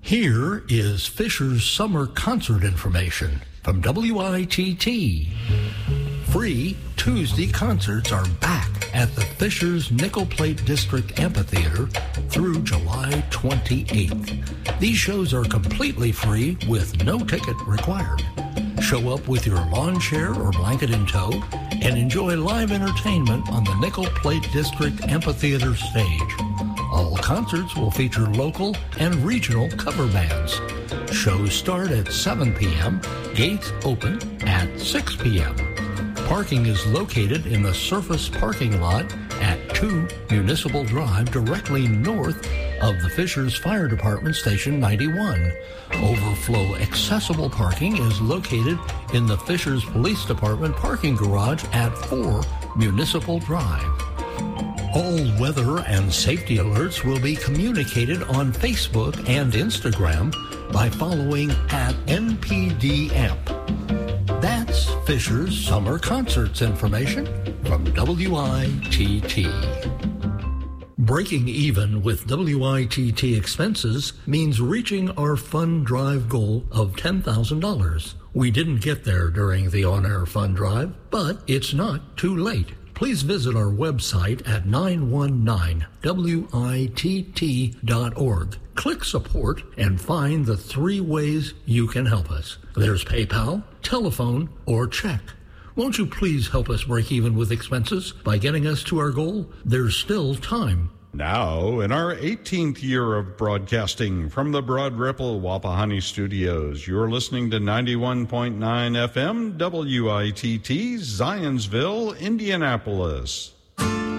Here is Fisher's summer concert information from WITT. Free Tuesday concerts are back at the Fishers Nickel Plate District Amphitheater through July 28th. These shows are completely free with no ticket required. Show up with your lawn chair or blanket in tow and enjoy live entertainment on the Nickel Plate District Amphitheater stage. All concerts will feature local and regional cover bands. Shows start at 7 p.m., gates open at 6 p.m. Parking is located in the surface parking lot at 2 Municipal Drive, directly north of the Fishers Fire Department Station 91. Overflow accessible parking is located in the Fishers Police Department parking garage at 4 Municipal Drive. All weather and safety alerts will be communicated on Facebook and Instagram by following at NPDAMP. That's Fisher's Summer Concerts information from WITT. Breaking even with WITT expenses means reaching our fund drive goal of $10,000. We didn't get there during the on-air fund drive, but it's not too late. Please visit our website at 919witt.org. Click support and find the 3 ways you can help us. There's PayPal, telephone, or check. Won't you please help us break even with expenses by getting us to our goal? There's still time. Now, in our 18th year of broadcasting from the Broad Ripple Wapahani Studios, you're listening to 91.9 FM WITT, Zionsville, Indianapolis.